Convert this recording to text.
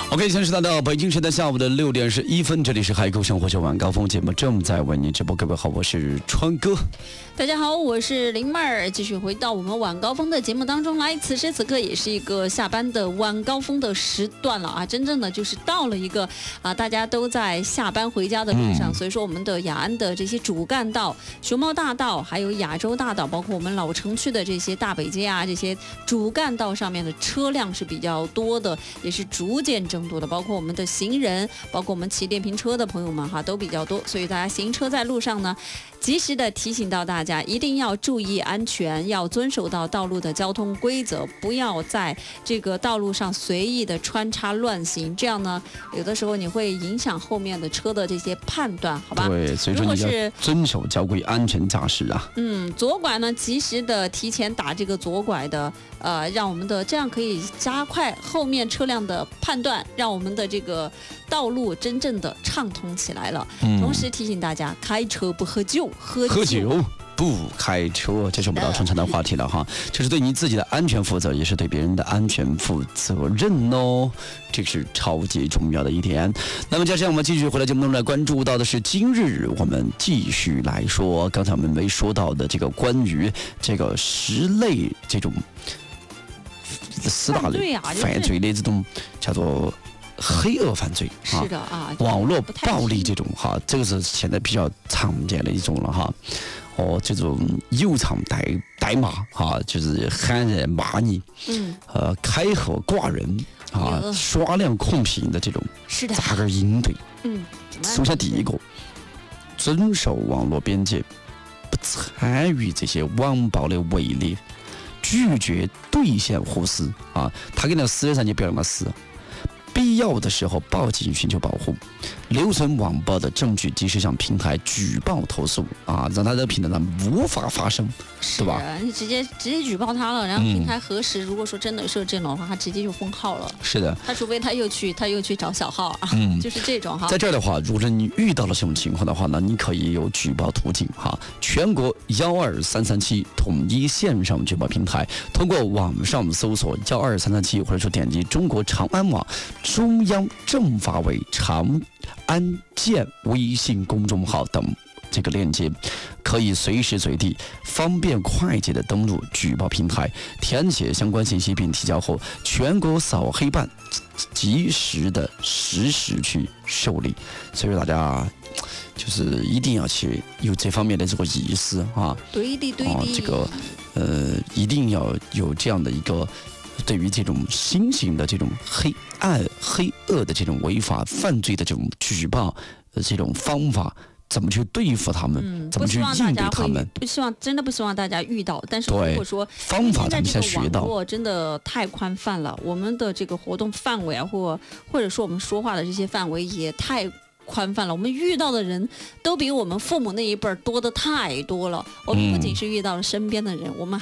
OK， 现在是到北京时间下午的6点11分，这里是海口生活秀晚高峰节目，正在为您直播。各位好，我是川哥。 大家好，我是林妹儿，继续回到我们晚高峰的节目当中来。此时此刻也是一个下班的晚高峰的时段了啊，真正的就是到了一个大家都在下班回家的路上，所以说我们的雅安的这些主干道、熊猫大道，还有亚洲大道，包括我们老城区的这些大北街啊，这些主干道上面的车辆是比较多的，也是逐渐增多的，包括我们的行人，包括我们骑电瓶车的朋友们都比较多，所以大家行车在路上呢，及时的提醒到大家一定要注意安全，要遵守到道路的交通规则，不要在这个道路上随意的穿插乱行，这样呢有的时候你会影响后面的车的这些判断，好吧？ 对，所以说你要遵守交规，安全驾驶啊。 左拐呢及时的提前打这个左拐的让我们的这样可以加快后面车辆的判断，让我们的这个道路真正的畅通起来了。同时提醒大家，开车不喝酒，喝酒不开车，这是我们老常的话题了哈。这是对你自己的安全负责，也是对别人的安全负责任哦，这是超级重要的一点。那么接下来我们继续回来节目中来关注到的是，今日我们继续来说刚才我们没说到的这个关于这个10类这种4大类犯罪的这种叫做黑恶犯罪是的啊， 网络暴力这种哈，这个是现在比较常见的一种了哈。这种有偿代骂哈，就是喊人骂你，开喝挂人啊，耍亮控评的这种， 是的， 咋个应对？首先第一个，遵守网络边界，不参与这些网暴的围猎，拒绝兑现互撕啊，他给那撕的时候你不要那么撕。必要的时候报警寻求保护，留存网暴的证据，及时向平台举报投诉啊，让他的平台上无法发生，对吧？ 你直接举报他了，然后平台核实，如果说真的是这种的话，他直接就封号了。是的，他除非他又去找小号啊，就是这种哈。 在这儿的话，如果你遇到了这种情况的话呢，你可以有举报途径哈，全国12337统一线上举报平台，通过网上搜索12337，或者说点击中国长安网中央政法委长安建微信公众号等这个链接，可以随时随地方便快捷的登录举报平台，填写相关信息并提交后，全国扫黑办及时的实时去受理。所以说大家就是一定要去有这方面的这个意识啊。 对的。 这个一定要有这样的一个对于这种新型的这种黑恶的这种违法犯罪的这种举报这种方法，怎么去对付他们，怎么去应对他们？ 真的不希望大家遇到。但是如果说方法咱们先学到， 网络真的太宽泛了，我们的这个活动范围啊，或者说我们说话的这些范围也太宽泛了，我们遇到的人都比我们父母那一辈多的太多了。我们不仅是遇到了身边的人，我们